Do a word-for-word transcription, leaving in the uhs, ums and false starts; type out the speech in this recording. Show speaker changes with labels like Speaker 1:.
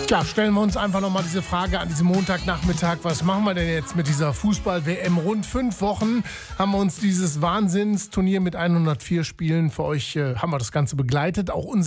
Speaker 1: Ja, stellen wir uns einfach nochmal diese Frage an diesem Montagnachmittag. Was machen wir denn jetzt mit dieser Fußball-W M? Rund fünf Wochen haben wir uns dieses Wahnsinnsturnier mit hundertvier Spielen für euch, äh, haben wir das Ganze begleitet. Auch unser